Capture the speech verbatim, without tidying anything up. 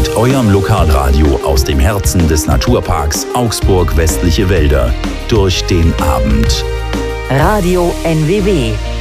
mit eurem Lokalradio aus dem Herzen des Naturparks Augsburg Westliche Wälder durch den Abend. Radio N W W.